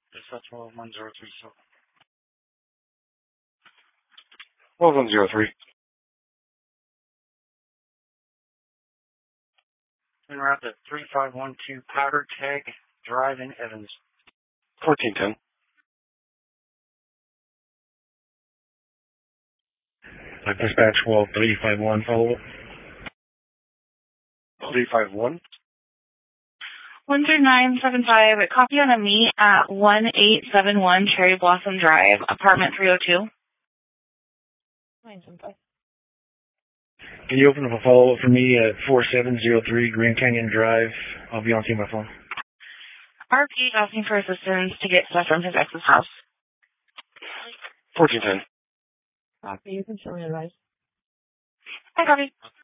Yes, that's 12103. So 12103. en route to 3512 Powder Keg Drive in Evans. 1410. Dispatch 12351, follow up. 351. 13975, copy on a meet at 1871 Cherry Blossom Drive, apartment 302. 975. Can you open up a follow-up for me at 4703 Grand Canyon Drive? I'll be on to my phone. RP asking for assistance to get stuff from his ex's house. 1410. Copy, you can show me advice. Hi, copy.